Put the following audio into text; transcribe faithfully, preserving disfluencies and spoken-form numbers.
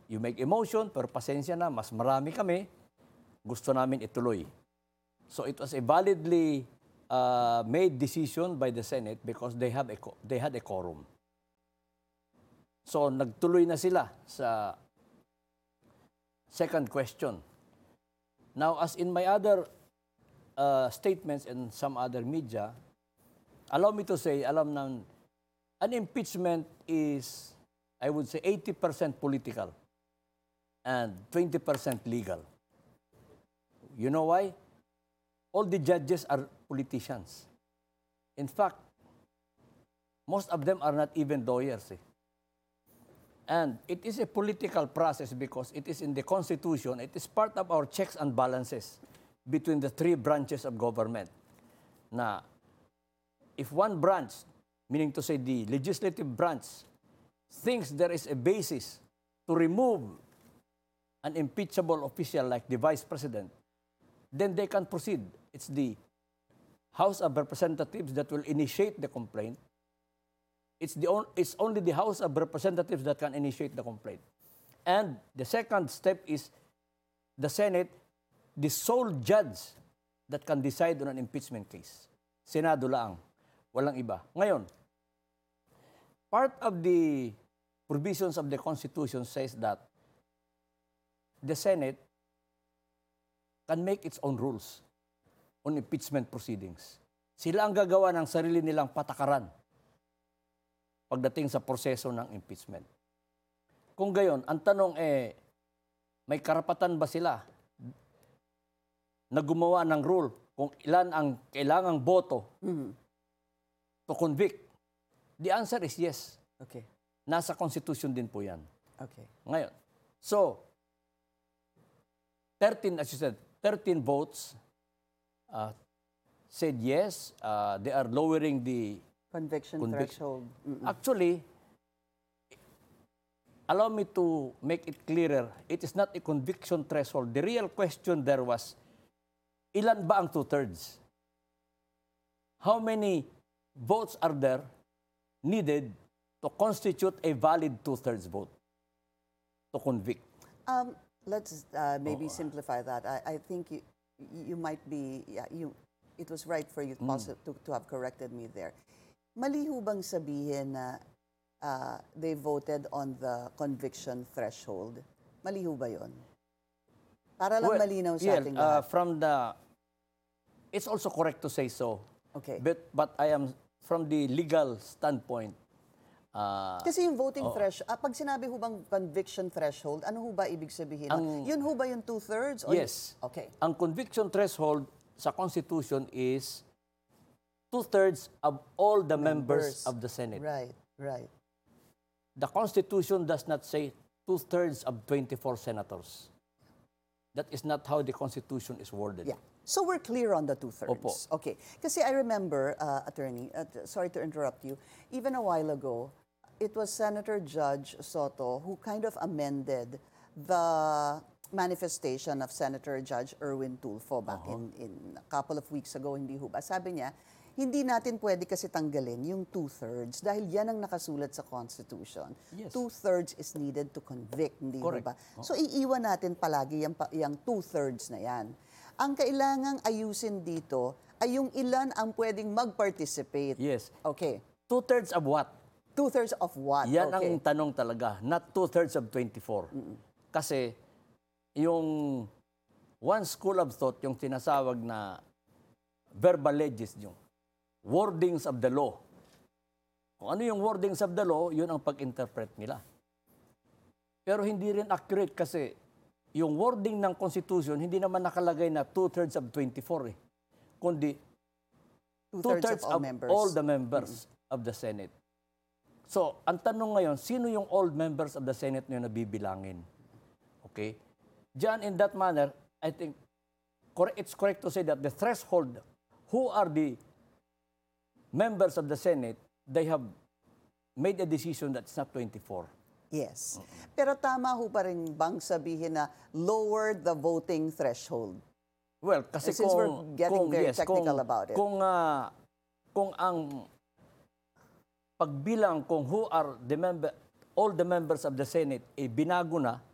you make a motion, pero pasensya na, mas marami kami, gusto namin ituloy. So it was a validly uh, made decision by the Senate because they have a, they had a quorum. So nagtuloy na sila sa second question. Now, as in my other uh, statements and some other media, allow me to say, alam na, an impeachment is, I would say, eighty percent political and twenty percent legal. You know why? All the judges are politicians. In fact, most of them are not even lawyers. Eh. And it is a political process because it is in the Constitution. It is part of our checks and balances between the three branches of government. Na, if one branch, meaning to say the legislative branch, thinks there is a basis to remove an impeachable official like the Vice President, then they can proceed. It's the House of Representatives that will initiate the complaint. It's, the on, it's only the House of Representatives that can initiate the complaint. And the second step is the Senate, the sole judge that can decide on an impeachment case. Senado lang, walang iba. Ngayon, part of the provisions of the Constitution says that the Senate can make its own rules on impeachment proceedings. Sila ang gagawa ng sarili nilang patakaran pagdating sa proseso ng impeachment. Kung gayon, ang tanong eh, may karapatan ba sila na gumawa ng rule kung ilan ang kailangang boto mm-hmm. to convict? The answer is yes. Okay. Nasa Constitution din po yan. Okay. Ngayon, so, thirteen, as you said, thirteen votes uh, said yes, uh, they are lowering the Conviction, conviction threshold. Mm-mm. Actually, allow me to make it clearer, it is not a conviction threshold. The real question there was, ilan ba ang two-thirds? How many votes are there needed to constitute a valid two-thirds vote to convict? Um, let's uh, maybe Oh. simplify that. I, I think you, you might be, yeah, you, it was right for you Mm. to, to have corrected me there. Mali ho bang sabihin na uh, they voted on the conviction threshold? Mali ho ba yun? Para lang Well, malinaw sa yeah, ating uh, lahat. from the, it's also correct to say so. Okay. But, but I am, from the legal standpoint, uh, Kasi yung voting Oo. threshold, ah, pag sinabi ho bang conviction threshold, ano ho ba ibig sabihin? Ang- yun ho ba yung two-thirds? O yes. y- Okay. Ang conviction threshold sa Constitution is two-thirds of all the members, Members. of the Senate. Right, right. The Constitution does not say two-thirds of twenty-four senators. That is not how the Constitution is worded. Yeah. So we're clear on the two-thirds. Opo. Okay. Kasi I remember, uh, Attorney, uh, t- sorry to interrupt you, even a while ago, it was Senator Judge Soto who kind of amended the manifestation of Senator Judge Erwin Tulfo back in, in a couple of weeks ago, hindi ho ba? Sabi niya, hindi natin pwede kasi tanggalin yung two-thirds dahil yan ang nakasulat sa Constitution. Yes. Two-thirds is needed to convict, hindi ho Correct. ba? So iiwan natin palagi yung, pa- yung two-thirds na yan. Ang kailangang ayusin dito ay yung ilan ang pwedeng mag-participate. Yes. Okay. Two-thirds of what? Two-thirds of what? Yan okay. ang tanong talaga. Not two-thirds of twenty-four. Kasi yung one school of thought, yung tinasawag na verbal legis, yung wordings of the law. Kung ano yung wordings of the law, yun ang pag-interpret nila. Pero hindi rin accurate kasi yung wording ng Constitution, hindi naman nakalagay na two-thirds of twenty-four eh. Kundi Two-thirds two-thirds of all of members. all the members of the Senate. So, ang tanong ngayon, sino yung all members of the Senate na nabibilangin? Okay? Diyan, in that manner, I think, correct, it's correct to say that the threshold, who are the members of the Senate, they have made a decision that's not twenty-four. Yes. Pero tama ho pa rin bang sabihin na lower the voting threshold? Well, kasi Since kung, we're getting kung, very yes, technical kung, about it. Kung, ah, kung ang pagbilang kung who are the member, all the members of the Senate, eh, binago na,